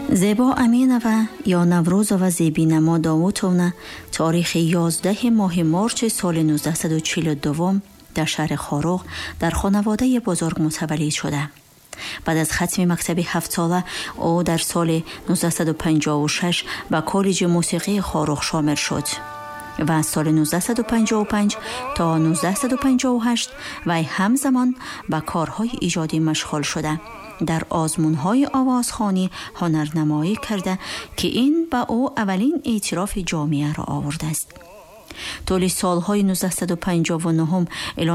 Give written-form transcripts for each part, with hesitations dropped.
زیبا امینова یا نوروزова زیبینما داوودovna تاریخ 11 ماه مارچ سال 1942 در شهر خاروغ در خانواده بزرگ متولد شده. بعد از ختم مکتب 7 ساله او در سال 1956 به کالج موسیقی خاروغ شامل شد و از سال 1955 تا 1958 وی همزمان به کارهای ایجادی مشغول شده. در آزمون‌های آوازخوانی هنرنمایی کرده که این به او اولین اعتراف جامعه را آورده است. طول سالهای 1959 الی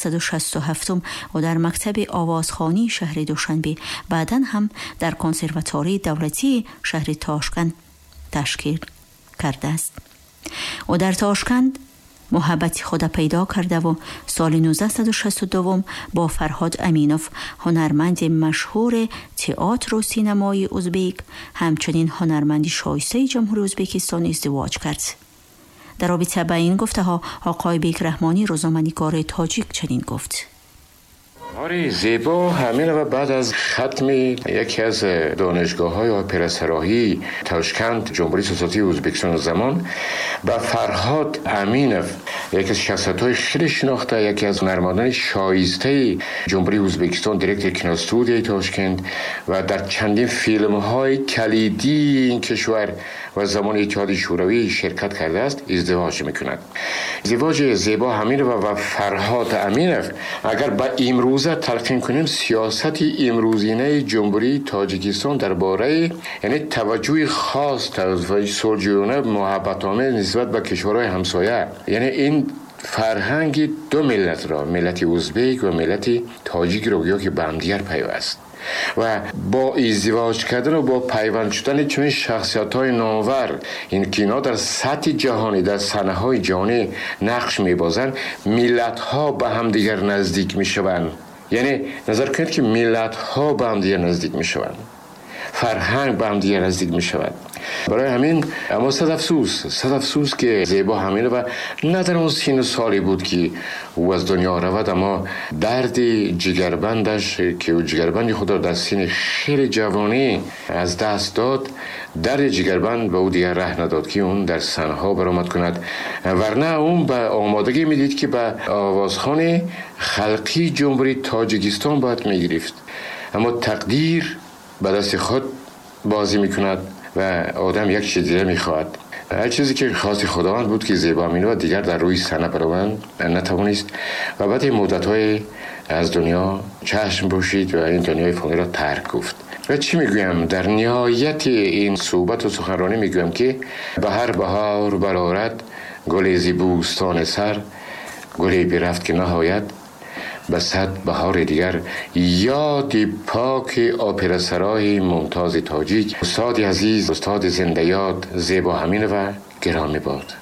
1967 او در مکتب آوازخوانی شهر دوشنبه، بعداً هم در کنسرواتوری دولتی شهر تاشکند تشکیل کرده است. او در تاشکند محبت خود پیدا کرده و سال 1962 با فرهاد امینوف هنرمند مشهور تئاتر و سینمای ازبک، همچنین هنرمند شایسته جمهوری ازبکستان ازدواج کرد. در رابطه با این گفته ها آقای بیک رحمانی روزنامه‌نگار تاجیک چنین گفت: آره، زیبا همین و بعد از ختم یکی از دانشگاه‌های اپرا سراحی تاشکند جمهوری اسلامی ازبکستان زمان با فرهاد امینوف، یکی از شخصیت‌های خیلی شناخته، یکی از هنرمندان شایسته جمهوری ازبکستان، دیرکتور کینوستودیوی تاشکند و در چندین فیلم‌های کلیدی این کشور و زمان اتحاد شوروی شرکت کرده است، ازدواج می‌کند. ازدواج زیبا همینوف و فرهاد امینوف اگر با امروز تلقین کنیم سیاست امروزینه جمهوری تاجیکستان درباره یعنی توجه خاص توجه صلح‌جویانه محبت‌آمیز نسبت به کشورهای همسایه، یعنی این فرهنگ دو ملت را، ملت ازبک و ملت تاجیک را که به هم دیگر پیوست و با ازدواج کردن و با پیوند شدن چنین شخصیت‌های نامور، این که اینا در سطح جهانی در صحنه‌های جهانی نقش می‌بازند، ملت‌ها به هم دیگر نزدیک می‌شوند. یعنی نظر کنید که ملت‌ها به هم دیگر نزدیک می‌شوند، فرهنگ به هم دیگر نزدیک می‌شود. برای همین اما صد افسوس که زیبا همینوف نه در اون سن سالی بود که او از دنیا رود، اما درد جگربندش که او جگربند خود را در سن خیلی جوانی از دست داد، درد جگربند به او دیگر ره نداد که اون در صحنه‌ها برآمد کند، ورنه اون به آمادگی میدید که به آوازخوان خلقی جمهوری تاجیکستان باید میگرفت، اما تقدیر به دست خود بازی میکند و آدم یک چیز دیگر میخواهد. هر چیزی که خواست خداوند بود که زیبا امینوف دیگر در روی صحنه برآمد نتوانست و بعد مدت‌های از دنیا چشم پوشید و این دنیای فانی را ترک گفت. و چی میگویم در نهایت این صحبت و سخنرانی میگویم که بهر بهار برآرد گل ز بوستان سر، گلی برفت که نهایت به صد بهار دیگر. یاد پاک اپرا سرای ممتاز تاجیک، استاد عزیز، استاد زنده یاد زیبا همینوف گرامی باد.